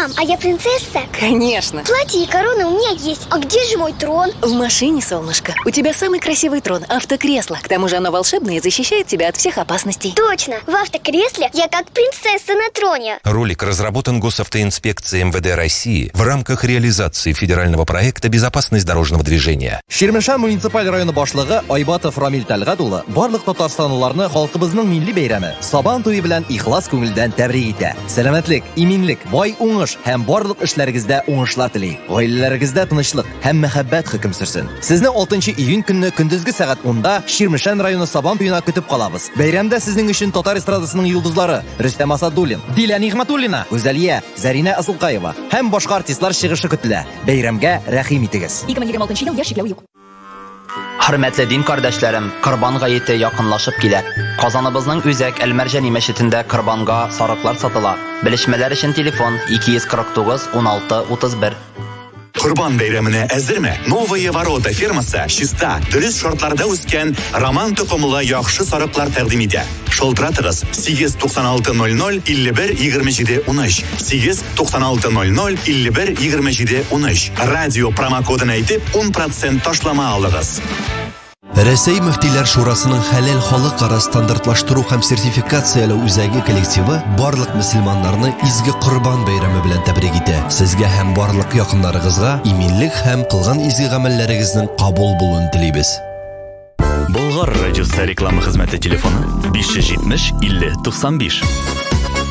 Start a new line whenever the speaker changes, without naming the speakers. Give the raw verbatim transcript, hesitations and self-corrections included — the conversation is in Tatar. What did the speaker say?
Мам, а я принцесса?
Конечно.
Платье и корона у меня есть. А где же мой трон?
В машине, солнышко. У тебя самый красивый трон, автокресло. К тому же оно волшебное и защищает тебя от всех опасностей.
Точно, в автокресле я как принцесса на троне.
Ролик разработан Госавтоинспекцией эм вэ дэ России в рамках реализации федерального проекта «Безопасность дорожного движения».
Ширмешан муниципаль районы башлыгы Айбатов Рамил Тәлгат улы барлык татарстанлыларны халкыбызның милли бәйрәме Сабан туе белән ихлас күңелдән тәбрик итә. Сәламәтлек, иминлек, бай уңыш һәм барлык эшләрегездә уңышлар тели. Гаиләләрегездә тынычлык һәм мәхәббәт хөкем сөрсен. Сезне алтынчы июнь көнне көндезге сәгать унда Ширмешан районы Сабан туена көтеп калабыз. Бәйрәмдә сезнең өчен татар эстрадасының йолдызлары Рөстәм Асадуллин, Дилә Нигъмәтуллина, Үзәлия, Зарина Асылкаева һәм башка артистлар чыгышы көтелә. Бәйрәмгә рәхим итегез.
ике мең егерме алтынчы ел яшь чикләве юк.
Хөрмәтле дин кардәшләрем, Корбан гаете якынлашып килә. Казаныбызның Үзәк Әл-Мәрҗани мәчетендә Корбанга сарыклар сатыла. Белешмәләр өчен телефон ике йөз кырык тугыз ун алты утыз бер.
Құрбан бәйрәменә әзерме? Новые ворота фирмасы чиста, дөрес шартларда үскән роман тукымлы яхшы сарыклар тәкъдим итә. Шалтыратыгыз сигез туксан алты ноль ноль илле бер егерме җиде ун өч. сигез туксан алты ноль ноль илле бер егерме җиде ун өч. Радио промокодын әйтеп он процент ташлама алыгыз.
Рәсәй мөфтиләр шурасының хәләл халыкара стандартлаштыру һәм сертификацияләү үзәге коллективы барлык мөселманнарны изге Корбан бәйрәме белән тәбрик итә. Сезгә һәм барлык якыннарыгызга иминлек һәм кылган изге гамәлләрегезнең кабул булуын телибез.
Болгар радиосы реклама хезмәте телефоны биш йөз җитмеш илле туксан биш.